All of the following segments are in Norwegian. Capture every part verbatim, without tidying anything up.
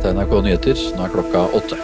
til N R K Nyheter. Nå er klokka åtte.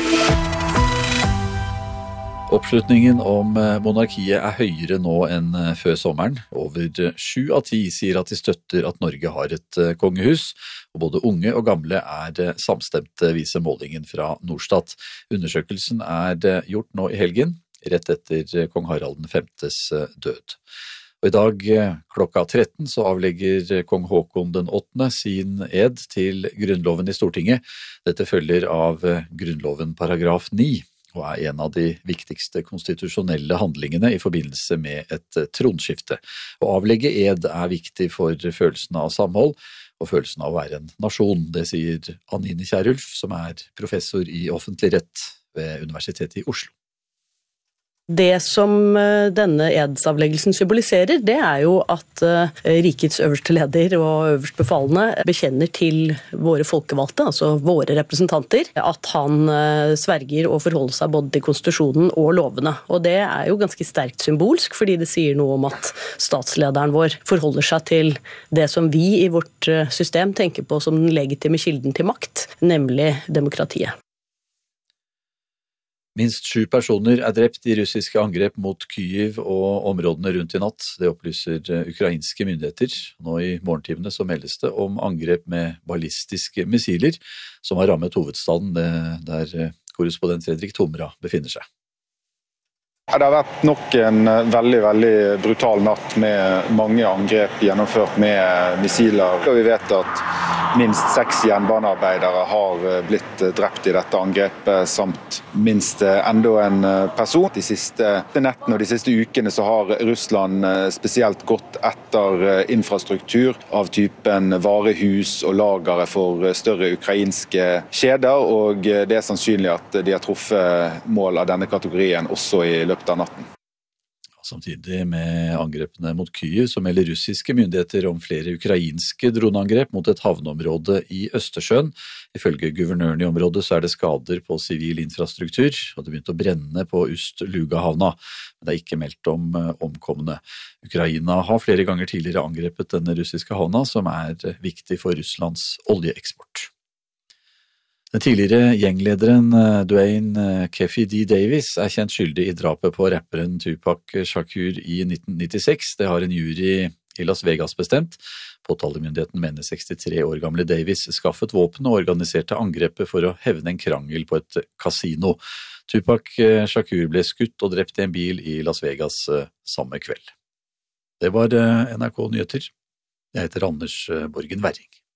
Oppslutningen om monarkiet er høyere nå enn før sommeren. Over sju av ti sier at de støtter at Norge har et kongehus, og både unge og gamle er samstemte, viser målingen fra Norstat. Undersøkelsen er gjort nå i helgen, rett etter kong Harald den femtes død. Og i dag klokka tretten så avlegger kong Håkon den åttende sin ed til grunnloven i Stortinget. Dette følger av grunnloven paragraf ni, og er en av de viktigste konstitusjonelle handlingene i forbindelse med et tronskifte. Å avlegge ed er viktig for følelsen av samhold og følelsen av å være en nasjon. Det sier Anine Kierulf, som er professor i offentlig rett ved Universitetet i Oslo. Det som denne edsavleggelsen symboliserer, det er jo at rikets øverste leder og øverstbefalende bekjenner til våre folkevalgte, altså våre representanter, at han sverger og forholder seg både til konstitusjonen og lovene. Og det er jo ganske sterkt symbolsk, fordi det sier noe om at statslederen vår forholder seg til det som vi i vårt system tenker på som den legitime kilden til makt, nemlig demokratiet. Minst sju personer er drept i russiske angrep mot Kyiv og områdene rundt i natt. Det opplyser ukrainske myndigheter. Nå i morgentimene så meldes det om angrep med ballistiske missiler som har rammet hovedstaden, der korrespondent Fredrik Tomra befinner seg. Det har vært nok en veldig, veldig brutal natt med mange angrep gjennomført med missiler. Og vi vet at minst seks jernbanearbeidere har blitt drept i dette angrepet, samt minst enda en person. De siste nettene og de siste ukene så har Russland spesielt gått etter infrastruktur av typen varehus og lagere for større ukrainske kjeder, og det er sannsynlig at de har truffet mål av denne kategorien også i løpet av natten. Samtidig med angrepene mot Kyiv så melder russiske myndigheter om flere ukrainske droneangrep mot et havneområde i Østersjøen. Ifølge guvernøren i området så er det skader på sivil infrastruktur, og det begynte å brenne på Ust-Luga-havna. Men det er ikke meldt om omkomne. Ukraina har flere ganger tidligere angrepet denne russiske havna, som er viktig for Russlands oljeeksport. Den tidligere gjenglederen Duane Keffi D. Davis er kjent skyldig i drapet på rapperen Tupac Shakur i nitten nittiseks. Det har en jury i Las Vegas bestemt. Påtalemyndigheten mener sekstitre år gamle Davis skaffet våpen og organiserte angrepet for å hevne en krangel på et kasino. Tupac Shakur ble skutt og drept i en bil i Las Vegas samme kveld. Det var N R K Nyheter. Jeg heter Anders Borgen Werring.